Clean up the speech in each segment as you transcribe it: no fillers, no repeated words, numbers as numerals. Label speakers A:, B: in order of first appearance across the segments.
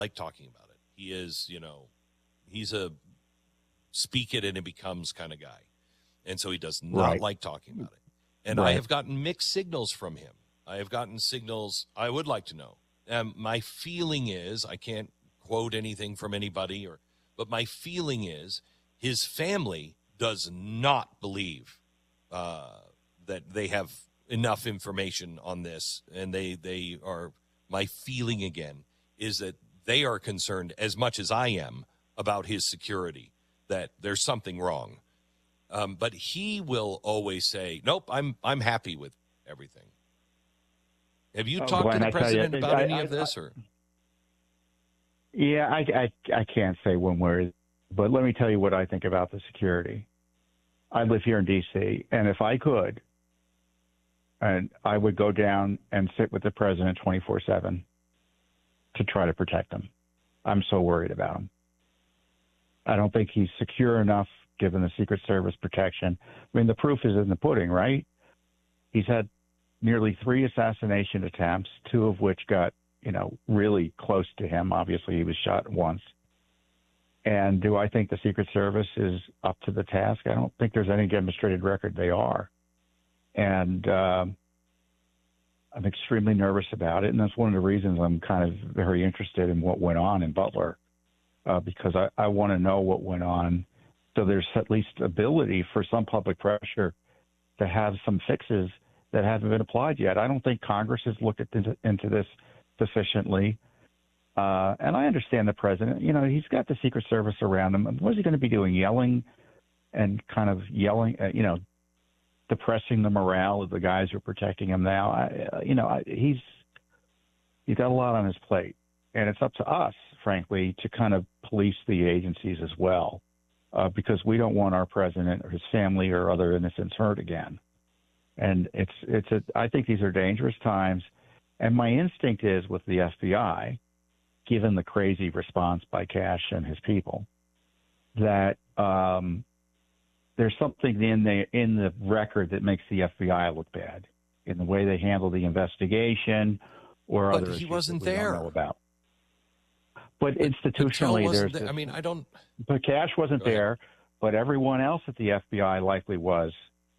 A: like talking about it. He is, he's a speak it and it becomes kind of guy. And so he does not like talking about it. And I have gotten mixed signals from him. I have gotten signals I would like to know. My feeling is, I can't quote anything from anybody, but my feeling is his family does not believe that they have enough information on this. And they are, my feeling again, is that they are concerned as much as I am about his security, that there's something wrong. But he will always say, nope, I'm happy with everything. Have you talked
B: Glenn,
A: to the president about any of this?
B: Yeah, I can't say one word, but let me tell you what I think about the security. I live here in D.C., and if I could, and I would go down and sit with the president 24/7 to try to protect him. I'm so worried about him. I don't think he's secure enough given the Secret Service protection. I mean, the proof is in the pudding, right? He's had nearly 3 assassination attempts, 2 of which got, really close to him. Obviously, he was shot once. And do I think the Secret Service is up to the task? I don't think there's any demonstrated record they are. And I'm extremely nervous about it. And that's one of the reasons I'm kind of very interested in what went on in Butler, because I want to know what went on. So there's at least ability for some public pressure to have some fixes that haven't been applied yet. I don't think Congress has looked into this sufficiently. And I understand the president, he's got the Secret Service around him. What is he going to be doing? Yelling and kind of depressing the morale of the guys who are protecting him now. He's got a lot on his plate. And it's up to us, frankly, to kind of police the agencies as well, because we don't want our president or his family or other innocents hurt again. And I think these are dangerous times. And my instinct is with the FBI, given the crazy response by Kash and his people, that there's something in the record that makes the FBI look bad in the way they handle the investigation or other issues
A: he wasn't
B: that we
A: there.
B: don't know about. But institutionally, there's. But Kash wasn't there, but everyone else at the FBI likely was.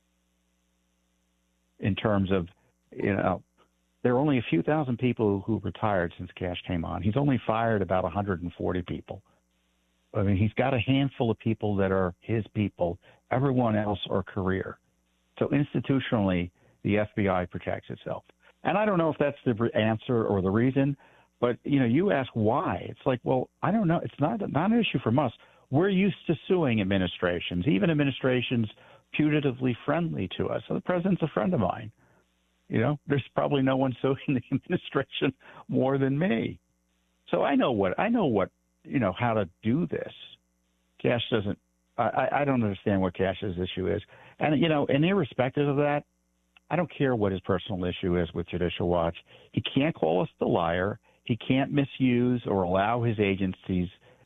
B: In terms of, there are only a few thousand people who retired since Kash came on. He's only fired about 140 people. I mean, he's got a handful of people that are his people. Everyone else are career. So institutionally, the FBI protects itself. And I don't know if that's the answer or the reason, but, you ask why. It's like, well, I don't know. It's not an issue from us. We're used to suing administrations, even administrations putatively friendly to us. So the president's a friend of mine. There's probably no one suing the administration more than me. So I know how to do this. Kash doesn't, I don't understand what Kash's issue is. And, and irrespective of that, I don't care what his personal issue is with Judicial Watch. He can't call us the liar. He can't misuse or allow his agency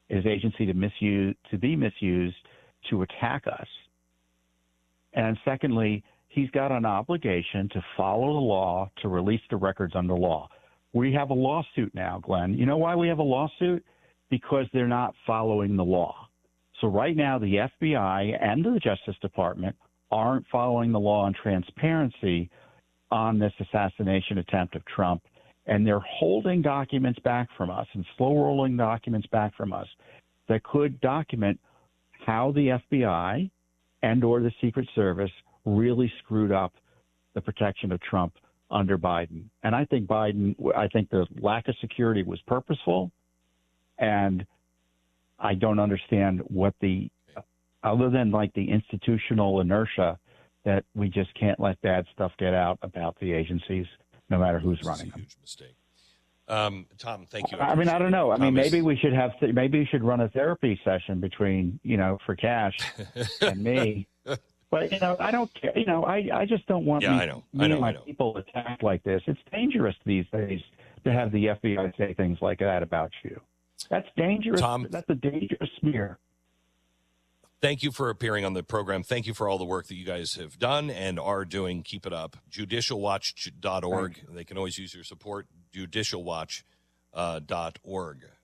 B: to be misused to attack us. And secondly, he's got an obligation to follow the law, to release the records under law. We have a lawsuit now, Glenn. You know why we have a lawsuit? Because they're not following the law. So right now, the FBI and the Justice Department aren't following the law on transparency on this assassination attempt of Trump. And they're holding documents back from us and slow-rolling documents back from us that could document how the FBI and or the Secret Service really screwed up the protection of Trump under Biden. And I think the lack of security was purposeful. And I don't understand other than like the institutional inertia that we just can't let bad stuff get out about the agencies, no matter who's running them.
A: Huge mistake. Tom, thank you.
B: I don't know. Maybe we should run a therapy session between, for Kash and me. But, I don't care. I just don't want my people attacked like this. It's dangerous these days to have the FBI say things like that about you. That's dangerous.
A: Tom,
B: that's a dangerous smear.
A: Thank you for appearing on the program. Thank you for all the work that you guys have done and are doing. Keep it up. Judicialwatch.org. They can always use your support. Judicialwatch.org.